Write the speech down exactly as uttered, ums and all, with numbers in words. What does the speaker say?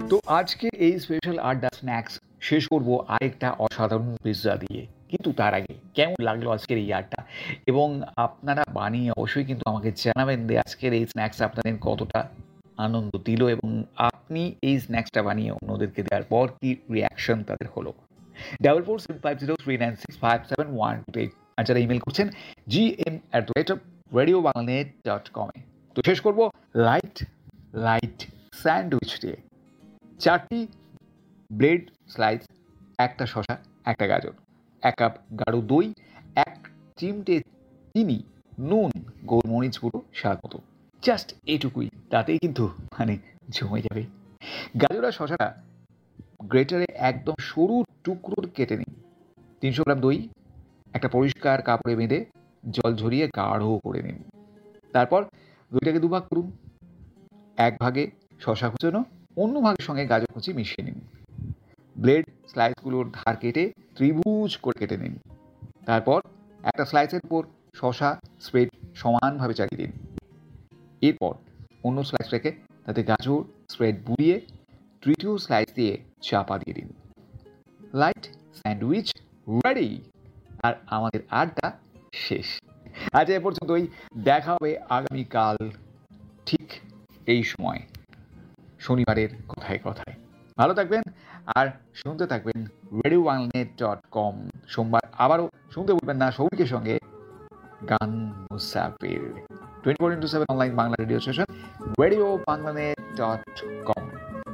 তো আজকে এই স্পেশাল আড্ডা স্ন্যাক্স শেষ করব আরেকটা অসাধারণ পিৎজা দিয়ে। কিন্তু তার আগে কেমন লাগলো আজকের এই আড্ডা? এবং আপনারা বানিয়ে অবশ্যই কিন্তু আমাকে জানাবেন যে আজকের এই স্ন্যাক্স আপনাদের কতটা আনন্দ দিল এবং আপনি এই স্ন্যাক্সটা বানিয়ে অন্যদেরকে দেওয়ার পর কি রিয়াকশন তাদের হলো। Double four seven five zero three nine six five seven one two eight আর যারা ইমেল করছেন G M at the rate of radio বাংলানেট dot কমে। তো শেষ করবো লাইট লাইট স্যান্ডউইচ দিয়ে। চারটি ব্রেড স্লাইস, একটা শসা, একটা গাজর, এক কাপ গাঢ় দই, এক চিমটে চিনি, নুন, গোলমরিচ গুঁড়ো স্বাদ মতো। জাস্ট এটুকুই, তাতেই কিন্তু মানে জমে যাবে। গাজর আর শসাটা গ্রেটারে একদম সরু টুকরো কেটে নিন। তিনশো গ্রাম দই একটা পরিষ্কার কাপড়ে বেঁধে জল ঝরিয়ে গাঢ় করে নিন। তারপর দইটাকে দুভাগ করুন। এক ভাগে শসা কুচনো, অন্য ভাগের সঙ্গে গাজর কুচি মিশিয়ে নিন। ব্লেড স্লাইসগুলোর ধার কেটে ত্রিভুজ করে কেটে নিন। তারপর একটা স্লাইসের উপর শসা স্প্রেড সমানভাবে চালিয়ে দিন। এরপর অন্য স্লাইস রেখে তাতে গাজর স্প্রেড বুলিয়ে তৃতীয় স্লাইস দিয়ে চাপা দিয়ে দিন। লাইট স্যান্ডউইচ রেডি, আর আমাদের আড্ডা শেষ। আজ এ পর্যন্তই, দেখা হবে আগামীকাল ঠিক এই সময়, শনিবারের কথায় কথায়। ভালো থাকবেন আর শুনতে থাকবেন রেডিও বাংলানেট ডট কম। সোমবার আবারও শুনতে ভুলবেন না সৌভিকের সঙ্গে গান মুসাফির। Twenty four into seven online Bangla radio station radio বাংলানেট dot com.